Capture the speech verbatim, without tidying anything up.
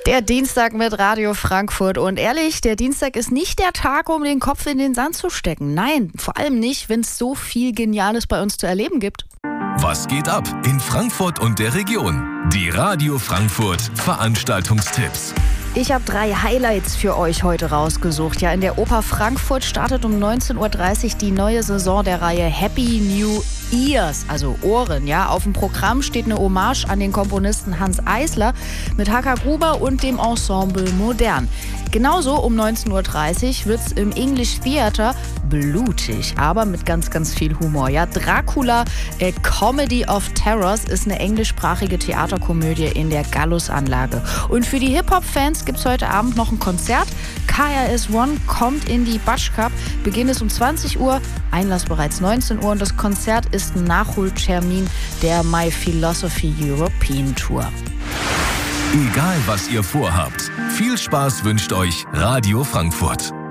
Der Dienstag mit Radio Frankfurt. Und ehrlich, der Dienstag ist nicht der Tag, um den Kopf in den Sand zu stecken. Nein, vor allem nicht, wenn es so viel Geniales bei uns zu erleben gibt. Was geht ab in Frankfurt und der Region? Die Radio Frankfurt Veranstaltungstipps. Ich habe drei Highlights für euch heute rausgesucht. Ja, in der Oper Frankfurt startet um neunzehn Uhr dreißig die neue Saison der Reihe Happy New Ears, also Ohren. Ja, auf dem Programm steht eine Hommage an den Komponisten Hanns Eisler mit H K Gruber und dem Ensemble Modern. Genauso um neunzehn Uhr dreißig wird es im English Theater blutig, aber mit ganz, ganz viel Humor. Ja, Dracula, A Comedy of Terrors, ist eine englischsprachige Theaterkomödie in der Gallus-Anlage. Und für die Hip-Hop-Fans gibt es heute Abend noch ein Konzert. K R S One kommt in die Batsch Cup. Beginn ist um zwanzig Uhr, Einlass bereits neunzehn Uhr und das Konzert ist ein Nachholtermin der My Philosophy European Tour. Egal was ihr vorhabt, viel Spaß wünscht euch Radio Frankfurt.